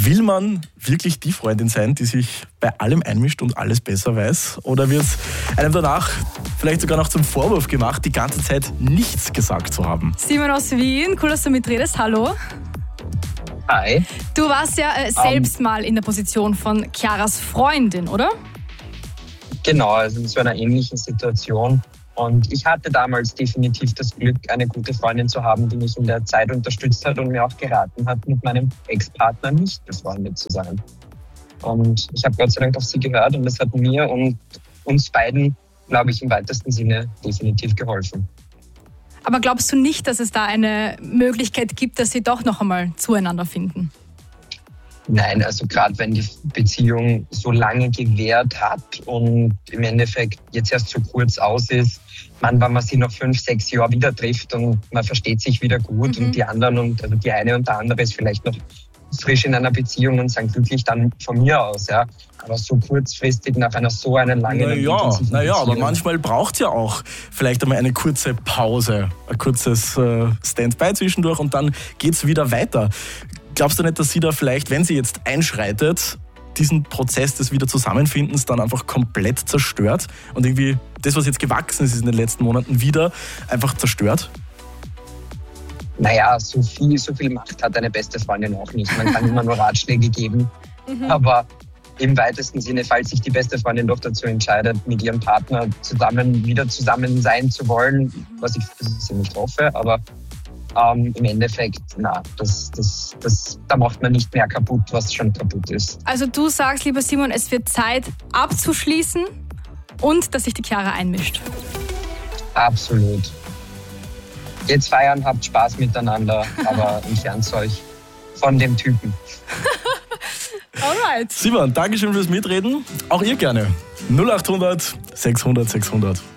Will man wirklich die Freundin sein, die sich bei allem einmischt und alles besser weiß? Oder wird einem danach vielleicht sogar noch zum Vorwurf gemacht, die ganze Zeit nichts gesagt zu haben? Simon aus Wien, cool, dass du mitredest. Hallo. Hi. Du warst ja selbst mal in der Position von Chiaras Freundin, oder? Genau, also in so einer ähnlichen Situation. Und ich hatte damals definitiv das Glück, eine gute Freundin zu haben, die mich in der Zeit unterstützt hat und mir auch geraten hat, mit meinem Ex-Partner nicht befreundet zu sein. Und ich habe Gott sei Dank auf sie gehört und das hat mir und uns beiden, glaube ich, im weitesten Sinne definitiv geholfen. Aber glaubst du nicht, dass es da eine Möglichkeit gibt, dass sie doch noch einmal zueinander finden? Nein, also gerade wenn die Beziehung so lange gewährt hat und im Endeffekt jetzt erst so kurz aus ist, wenn man sich noch 5, 6 Jahre wieder trifft und man versteht sich wieder gut und die anderen also die eine und der andere ist vielleicht noch frisch in einer Beziehung und sind glücklich, dann von mir aus, ja. Aber so kurzfristig nach einer so einen langen intensiven Naja, aber Beziehung. manchmal braucht es ja auch vielleicht einmal eine kurze Pause, ein kurzes Standby zwischendurch und dann geht's wieder weiter. Glaubst du nicht, dass sie da vielleicht, wenn sie jetzt einschreitet, diesen Prozess des Wieder-Zusammenfindens dann einfach komplett zerstört und irgendwie das, was jetzt gewachsen ist in den letzten Monaten, wieder einfach zerstört? Naja, so viel Macht hat eine beste Freundin auch nicht. Man kann immer nur Ratschläge geben. Aber im weitesten Sinne, falls sich die beste Freundin doch dazu entscheidet, mit ihrem Partner wieder zusammen sein zu wollen, was ich nicht hoffe, aber im Endeffekt, da macht man nicht mehr kaputt, was schon kaputt ist. Also du sagst, lieber Simon, es wird Zeit abzuschließen und dass sich die Chiara einmischt. Absolut. Jetzt feiern, habt Spaß miteinander, aber entfernt euch von dem Typen. Alright. Simon, Dankeschön fürs Mitreden. Auch ihr gerne. 0800 600 600.